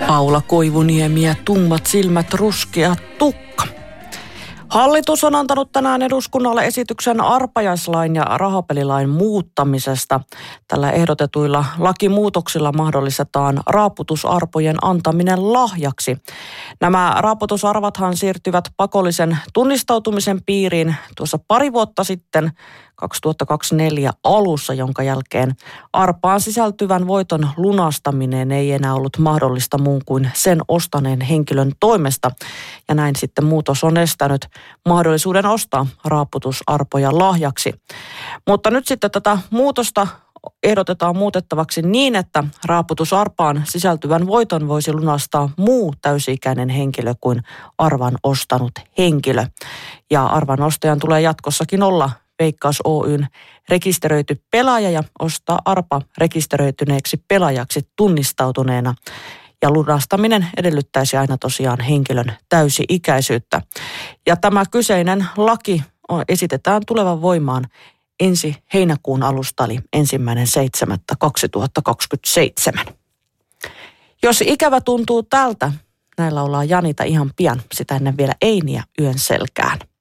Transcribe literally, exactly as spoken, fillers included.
Paula Koivuniemi ja tummat silmät, ruskea tukka. Hallitus on antanut tänään eduskunnalle esityksen arpajaislain ja rahapelilain muuttamisesta. Tällä ehdotetuilla lakimuutoksilla mahdollistetaan raaputusarpojen antaminen lahjaksi. Nämä raaputusarvathan siirtyvät pakollisen tunnistautumisen piiriin tuossa pari vuotta sitten kaksituhattakaksikymmentäneljä alussa, jonka jälkeen arpaan sisältyvän voiton lunastaminen ei enää ollut mahdollista muun kuin sen ostaneen henkilön toimesta. Ja näin sitten muutos on estänyt mahdollisuuden ostaa raaputusarpoja lahjaksi. Mutta nyt sitten tätä muutosta ehdotetaan muutettavaksi niin, että raaputusarpaan sisältyvän voiton voisi lunastaa muu täysi-ikäinen henkilö kuin arvan ostanut henkilö. Ja arvan ostajan tulee jatkossakin olla Veikkaus Oy:n rekisteröity pelaaja ja ostaa arpa rekisteröityneeksi pelaajaksi tunnistautuneena. Ja lunastaminen edellyttäisi aina tosiaan henkilön täysi-ikäisyyttä. Ja tämä kyseinen laki esitetään tulevan voimaan ensi heinäkuun alusta, eli ensimmäinen seitsemättä kaksituhattakaksikymmentäseitsemän. Jos ikävä tuntuu tältä, näillä ollaan Janita ihan pian, sitä ennen vielä Einiä yön selkään.